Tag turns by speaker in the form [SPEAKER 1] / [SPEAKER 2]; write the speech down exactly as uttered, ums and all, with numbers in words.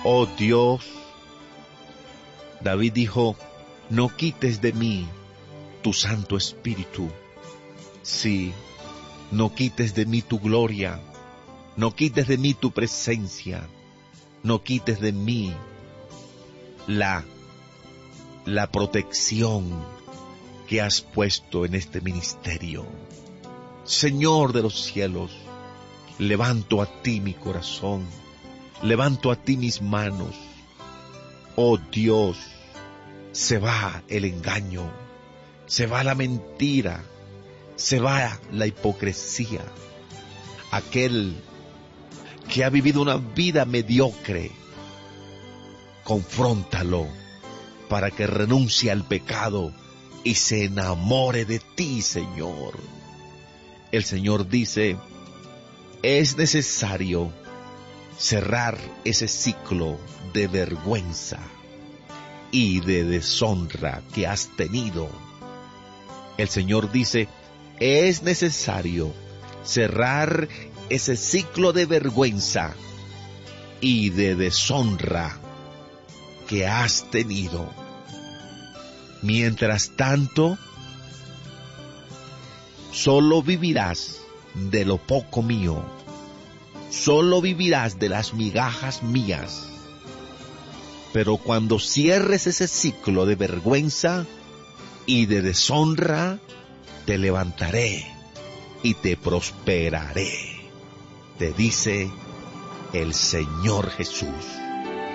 [SPEAKER 1] Oh Dios, David dijo, no quites de mí tu Santo Espíritu. Sí, no quites de mí tu gloria, no quites de mí tu presencia, no quites de mí la, la protección que has puesto en este ministerio. Señor de los cielos, levanto a ti mi corazón, levanto a ti mis manos. Oh Dios, se va el engaño, se va la mentira, se va la hipocresía. Aquel que ha vivido una vida mediocre, confróntalo para que renuncie al pecado y se enamore de ti, Señor. El Señor dice, es necesario cerrar ese ciclo de vergüenza y de deshonra que has tenido. El Señor dice, es necesario cerrar ese ciclo de vergüenza y de deshonra que has tenido. Mientras tanto, solo vivirás de lo poco mío, solo vivirás de las migajas mías. Pero cuando cierres ese ciclo de vergüenza y de deshonra, te levantaré y te prosperaré, te dice el Señor Jesús.